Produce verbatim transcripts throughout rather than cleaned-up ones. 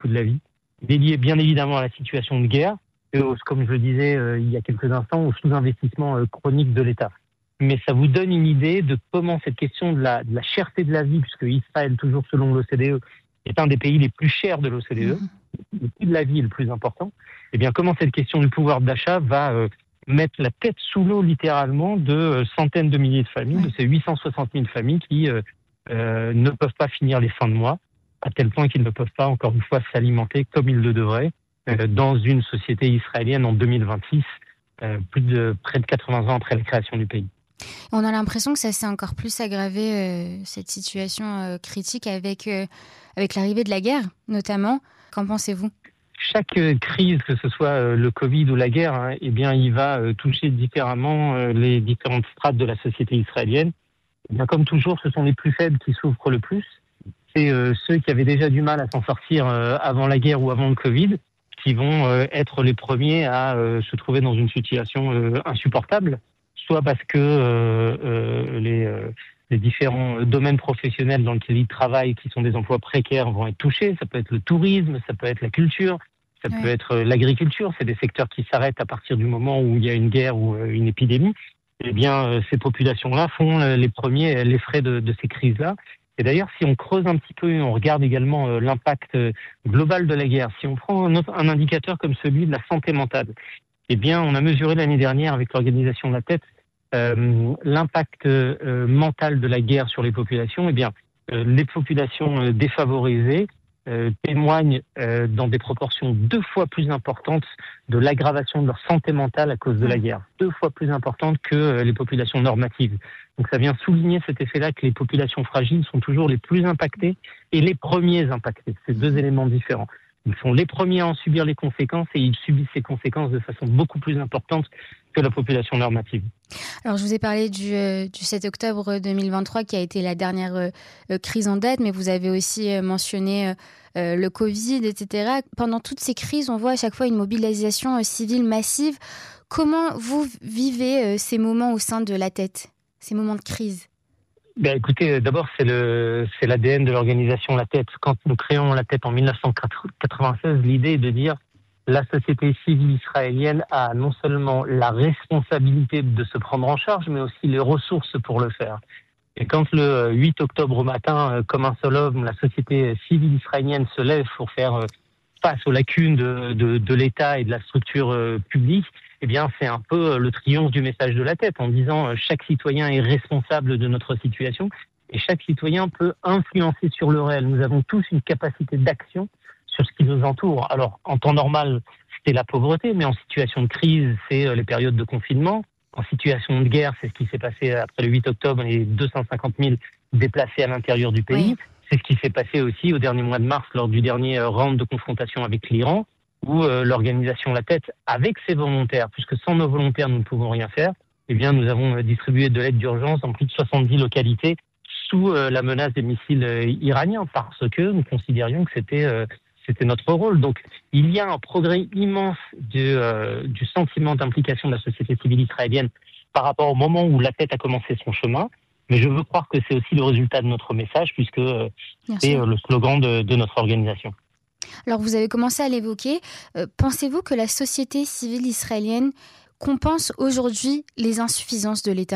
coût de la vie. Il est lié bien évidemment à la situation de guerre, et au, comme je le disais euh, il y a quelques instants, au sous-investissement euh, chronique de l'État. Mais ça vous donne une idée de comment cette question de la, de la cherté de la vie, puisque Israël, toujours selon l'O C D E, est un des pays les plus chers de l'O C D E, mmh. le coût de la vie est le plus important, et bien comment cette question du pouvoir d'achat va euh, mettre la tête sous l'eau littéralement de euh, centaines de milliers de familles, oui. de ces huit cent soixante mille familles qui euh, euh, ne peuvent pas finir les fins de mois, à tel point qu'ils ne peuvent pas, encore une fois, s'alimenter comme ils le devraient euh, dans une société israélienne en deux mille vingt-six, euh, plus de près de quatre-vingts ans après la création du pays. On a l'impression que ça s'est encore plus aggravé, euh, cette situation euh, critique avec, euh, avec l'arrivée de la guerre, notamment. Qu'en pensez-vous ? Chaque euh, crise, que ce soit euh, le Covid ou la guerre, hein, eh bien, il va euh, toucher différemment euh, les différentes strates de la société israélienne. Eh bien, comme toujours, ce sont les plus faibles qui souffrent le plus. C'est euh, ceux qui avaient déjà du mal à s'en sortir euh, avant la guerre ou avant le Covid qui vont euh, être les premiers à euh, se trouver dans une situation euh, insupportable. Soit parce que euh, euh, les, euh, les différents domaines professionnels dans lesquels ils travaillent, qui sont des emplois précaires, vont être touchés. Ça peut être le tourisme, ça peut être la culture, ça ouais. peut être l'agriculture. C'est des secteurs qui s'arrêtent à partir du moment où il y a une guerre ou une épidémie. Eh bien, euh, ces populations-là font les premiers les frais de, de ces crises-là. Et d'ailleurs, si on creuse un petit peu, on regarde également euh, l'impact global de la guerre. Si on prend un, autre, un indicateur comme celui de la santé mentale, eh bien, on a mesuré l'année dernière avec l'Organisation de la Tête Euh, l'impact euh, mental de la guerre sur les populations. Eh bien, euh, les populations euh, défavorisées euh, témoignent euh, dans des proportions deux fois plus importantes de l'aggravation de leur santé mentale à cause de la guerre, deux fois plus importantes que euh, les populations normatives. Donc, ça vient souligner cet effet-là que les populations fragiles sont toujours les plus impactées et les premiers impactés. C'est deux éléments différents. Ils sont les premiers à en subir les conséquences et ils subissent ces conséquences de façon beaucoup plus importante que la population normative. Alors, je vous ai parlé du, euh, du sept octobre deux mille vingt-trois qui a été la dernière euh, crise en date, mais vous avez aussi euh, mentionné euh, le Covid, et cetera. Pendant toutes ces crises, on voit à chaque fois une mobilisation euh, civile massive. Comment vous vivez euh, ces moments au sein de la Tête, ces moments de crise ? Ben, écoutez, d'abord, c'est, le, c'est l'A D N de l'organisation La Tête. Quand nous créons La Tête en dix-neuf cent quatre-vingt-seize, l'idée est de dire la société civile israélienne a non seulement la responsabilité de se prendre en charge, mais aussi les ressources pour le faire. Et quand le huit octobre au matin, comme un seul homme, la société civile israélienne se lève pour faire face aux lacunes de, de, de l'État et de la structure publique, eh bien, c'est un peu le triomphe du message de La Tête, en disant chaque citoyen est responsable de notre situation et chaque citoyen peut influencer sur le réel. Nous avons tous une capacité d'action sur ce qui nous entoure. Alors, en temps normal, c'était la pauvreté, mais en situation de crise, c'est les périodes de confinement. En situation de guerre, c'est ce qui s'est passé après le huit octobre, les deux cent cinquante mille déplacés à l'intérieur du pays. Oui. C'est ce qui s'est passé aussi au dernier mois de mars, lors du dernier round de confrontation avec l'Iran, où euh, l'organisation La Tête, avec ses volontaires, puisque sans nos volontaires, nous ne pouvons rien faire, eh bien, nous avons distribué de l'aide d'urgence dans plus de soixante-dix localités sous euh, la menace des missiles euh, iraniens, parce que nous considérions que c'était... Euh, C'était notre rôle. Donc, il y a un progrès immense du, euh, du sentiment d'implication de la société civile israélienne par rapport au moment où La Tête a commencé son chemin. Mais je veux croire que c'est aussi le résultat de notre message, puisque euh, c'est euh, le slogan de, de notre organisation. Alors, vous avez commencé à l'évoquer. Euh, pensez-vous que la société civile israélienne compense aujourd'hui les insuffisances de l'État ?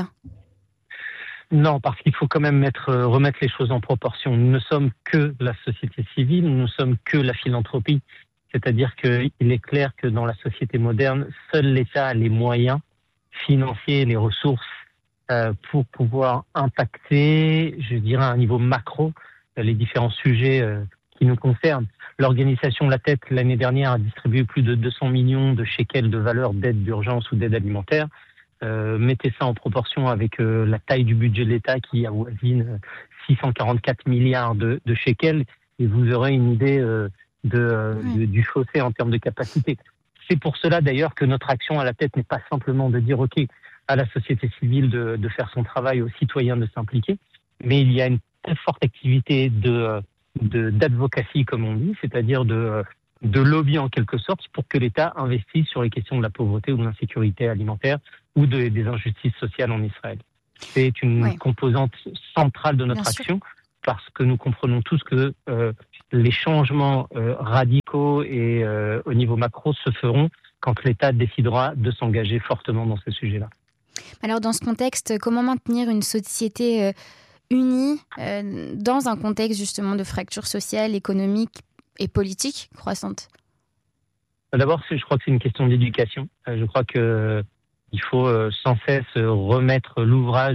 Non, parce qu'il faut quand même mettre, remettre les choses en proportion. Nous ne sommes que la société civile, nous ne sommes que la philanthropie. C'est-à-dire qu'il est clair que dans la société moderne, seul l'État a les moyens financiers, les ressources euh, pour pouvoir impacter, je dirais, à un niveau macro, les différents sujets euh, qui nous concernent. L'organisation La Tête, l'année dernière, a distribué plus de deux cents millions de shekels de valeur d'aide d'urgence ou d'aide alimentaire. Euh, mettez ça en proportion avec euh, la taille du budget de l'État qui avoisine six cent quarante-quatre milliards de, de shekels et vous aurez une idée euh, de, euh, oui. de, du fossé en termes de capacité. C'est pour cela d'ailleurs que notre action à La Tête n'est pas simplement de dire ok à la société civile de, de faire son travail, aux citoyens de s'impliquer, mais il y a une très forte activité de, de, d'advocacy comme on dit, c'est-à-dire de, de lobby en quelque sorte pour que l'État investisse sur les questions de la pauvreté ou de l'insécurité alimentaire ou de, des injustices sociales en Israël. C'est une oui. composante centrale de notre Bien action sûr. Parce que nous comprenons tous que euh, les changements euh, radicaux et euh, au niveau macro se feront quand l'État décidera de s'engager fortement dans ce sujet-là. Alors dans ce contexte, comment maintenir une société euh, unie euh, dans un contexte justement de fracture sociale, économique et politique croissante ? D'abord, je crois que c'est une question d'éducation. Je crois que il faut sans cesse remettre l'ouvrage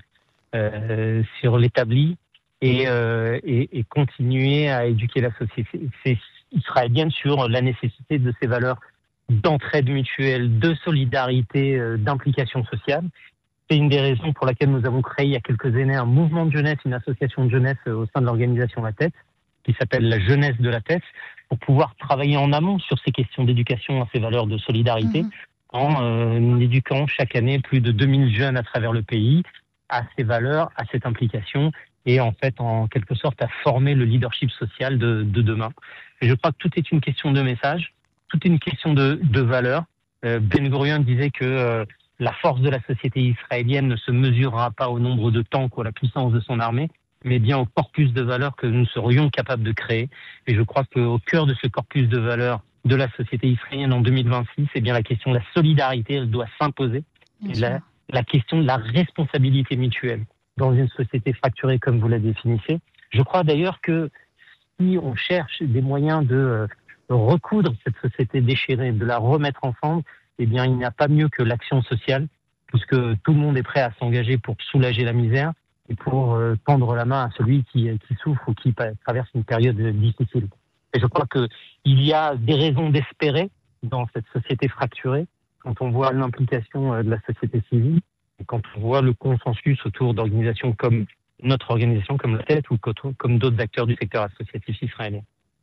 euh, sur l'établi et, euh, et, et continuer à éduquer la société israélienne sur la nécessité de ces valeurs d'entraide mutuelle, de solidarité, d'implication sociale. C'est une des raisons pour laquelle nous avons créé il y a quelques années un mouvement de jeunesse, une association de jeunesse au sein de l'organisation La Tête, qui s'appelle la Jeunesse de la Tête, pour pouvoir travailler en amont sur ces questions d'éducation à ces valeurs de solidarité, mmh. en euh, éduquant chaque année plus de deux mille jeunes à travers le pays à ces valeurs, à cette implication, et en fait, en quelque sorte, à former le leadership social de, de demain. Et je crois que tout est une question de message, tout est une question de, de valeurs. Euh, Ben Gurion disait que euh, la force de la société israélienne ne se mesurera pas au nombre de tanks ou à la puissance de son armée, mais bien au corpus de valeurs que nous serions capables de créer. Et je crois qu'au cœur de ce corpus de valeurs de la société israélienne en deux mille vingt-six, c'est bien la question de la solidarité, elle doit s'imposer. Et la, la question de la responsabilité mutuelle dans une société fracturée comme vous la définissez. Je crois d'ailleurs que si on cherche des moyens de euh, recoudre cette société déchirée, de la remettre ensemble, eh bien il n'y a pas mieux que l'action sociale, puisque tout le monde est prêt à s'engager pour soulager la misère et pour euh, tendre la main à celui qui, qui souffre ou qui traverse une période difficile. Et je crois qu'il y a des raisons d'espérer dans cette société fracturée, quand on voit l'implication de la société civile, et quand on voit le consensus autour d'organisations comme notre organisation, comme La Tête, ou comme d'autres acteurs du secteur associatif israélien.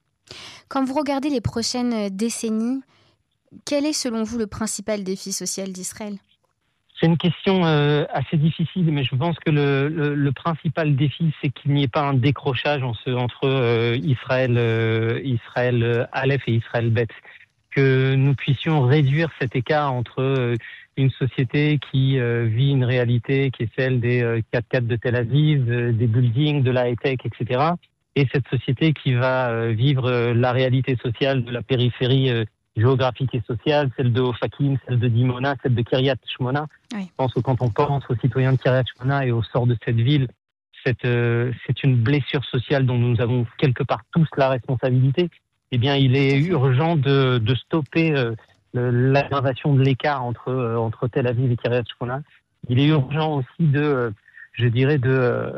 Quand vous regardez les prochaines décennies, quel est selon vous le principal défi social d'Israël ? C'est une question euh, assez difficile, mais je pense que le, le, le principal défi, c'est qu'il n'y ait pas un décrochage en ce, entre euh, Israël, euh, Israël euh, Aleph et Israël Bet. Que nous puissions réduire cet écart entre euh, une société qui euh, vit une réalité qui est celle des euh, quatre-quatre de Tel Aviv, euh, des buildings, de la high-tech, et cetera, et cette société qui va euh, vivre euh, la réalité sociale de la périphérie euh, géographique et sociale, celle de Ofakim, celle de Dimona, celle de Kiryat Shmona. Oui. Je pense que quand on pense aux citoyens de Kiryat Shmona et au sort de cette ville, c'est, euh, c'est une blessure sociale dont nous avons quelque part tous la responsabilité. Eh bien, il est urgent de, de stopper euh, l'aggravation de l'écart entre, euh, entre Tel Aviv et Kiryat Shmona. Il est urgent aussi de, euh, je dirais, de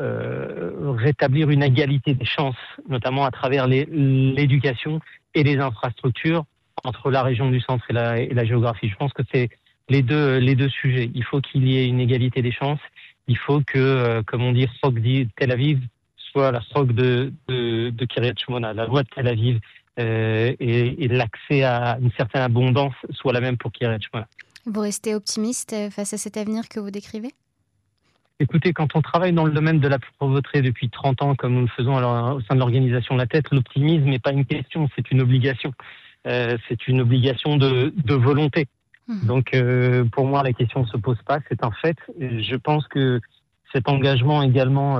euh, rétablir une égalité des chances, notamment à travers les, l'éducation et les infrastructures entre la région du centre et la, et la géographie. Je pense que c'est les deux, les deux sujets. Il faut qu'il y ait une égalité des chances. Il faut que, euh, comme on dit, Srok dit Tel Aviv soit la Srok de, de, de Kiryat Shmona, la loi de Tel Aviv. Euh, et, et l'accès à une certaine abondance soit la même pour Kiryat Shmona. Vous restez optimiste face à cet avenir que vous décrivez ? Écoutez, quand on travaille dans le domaine de la pauvreté depuis trente ans, comme nous le faisons alors, au sein de l'organisation La Tête, l'optimisme n'est pas une question, c'est une obligation. Euh, c'est une obligation de, de volonté. Mmh. Donc, euh, pour moi, la question ne se pose pas, c'est un fait. Je pense que cet engagement également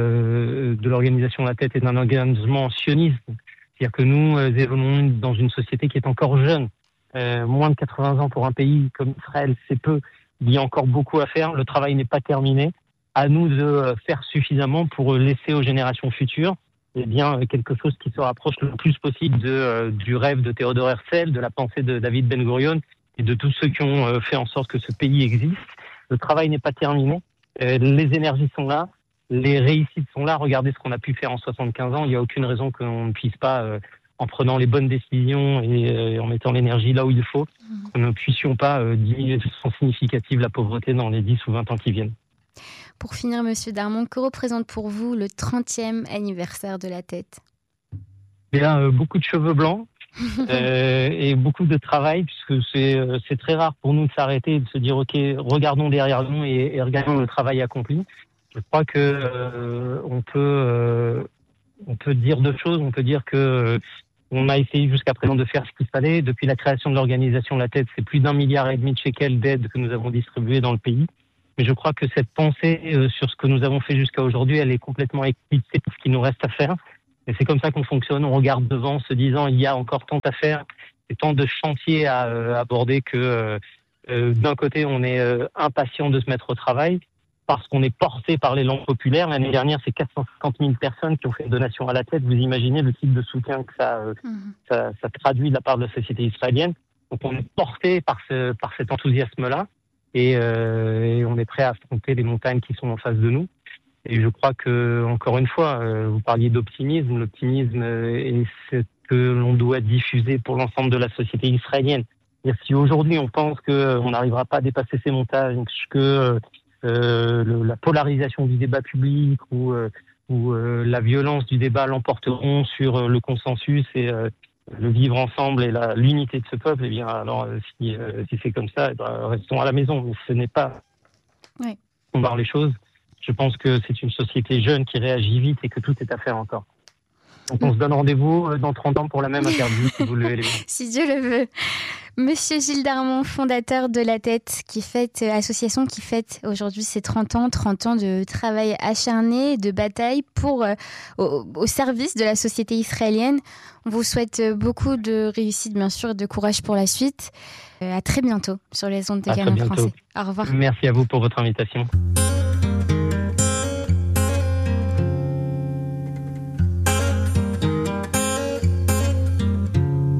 euh, de l'organisation La Tête est un engagement sioniste. C'est-à-dire que nous euh, évoluons dans une société qui est encore jeune. Euh, moins de quatre-vingts ans pour un pays comme Israël, c'est peu. Il y a encore beaucoup à faire. Le travail n'est pas terminé. À nous de euh, faire suffisamment pour laisser aux générations futures eh bien, quelque chose qui se rapproche le plus possible de, euh, du rêve de Théodore Herzl, de la pensée de David Ben Gurion et de tous ceux qui ont euh, fait en sorte que ce pays existe. Le travail n'est pas terminé. Euh, les énergies sont là. Les réussites sont là. Regardez ce qu'on a pu faire en soixante-quinze ans. Il n'y a aucune raison qu'on ne puisse pas, euh, en prenant les bonnes décisions et euh, en mettant l'énergie là où il faut, mmh. que nous ne puissions pas euh, diminuer de façon significative la pauvreté dans les dix ou vingt ans qui viennent. Pour finir, Monsieur Darmon, que représente pour vous le trentième anniversaire de La Tête ? Bien, euh, beaucoup de cheveux blancs euh, et beaucoup de travail, puisque c'est, euh, c'est très rare pour nous de s'arrêter et de se dire « Ok, regardons derrière nous et, et regardons le travail accompli ». Je crois que euh, on peut euh, on peut dire deux choses. On peut dire que euh, on a essayé jusqu'à présent de faire ce qu'il fallait. Depuis la création de l'organisation La Tête, c'est plus d'un milliard et demi de shekels d'aide que nous avons distribué dans le pays. Mais je crois que cette pensée euh, sur ce que nous avons fait jusqu'à aujourd'hui, elle est complètement éclipsée par ce qu'il nous reste à faire. Et c'est comme ça qu'on fonctionne. On regarde devant, se disant il y a encore tant à faire, et tant de chantiers à euh, aborder que euh, euh, d'un côté on est euh, impatient de se mettre au travail parce qu'on est porté par l'élan populaire. L'année dernière, c'est quatre cent cinquante mille personnes qui ont fait une donation à la tête. Vous imaginez le type de soutien que ça, euh, mmh. ça, ça traduit de la part de la société israélienne. Donc on est porté par, ce, par cet enthousiasme-là et, euh, et on est prêt à affronter les montagnes qui sont en face de nous. Et je crois que, encore une fois, euh, vous parliez d'optimisme. L'optimisme est ce que l'on doit diffuser pour l'ensemble de la société israélienne. C'est-à-dire, si aujourd'hui on pense qu'on n'arrivera pas à dépasser ces montagnes, que euh, le, la polarisation du débat public ou, euh, ou euh, la violence du débat l'emporteront sur euh, le consensus et euh, le vivre ensemble et la, l'unité de ce peuple, eh bien, alors si, euh, si c'est comme ça, eh bien, restons à la maison. Mais ce n'est pas oui. combattre les choses. Je pense que c'est une société jeune qui réagit vite et que tout est à faire encore. Donc on se donne rendez-vous dans trente ans pour la même interview, si vous le voulez. Si Dieu le veut. Monsieur Gilles Darmon, fondateur de La Tête, qui fête, association qui fête aujourd'hui ses trente ans, trente ans de travail acharné, de bataille pour, euh, au, au service de la société israélienne. On vous souhaite beaucoup de réussite, bien sûr, et de courage pour la suite. Euh, à très bientôt sur les ondes de Canal Français. Au revoir. Merci à vous pour votre invitation.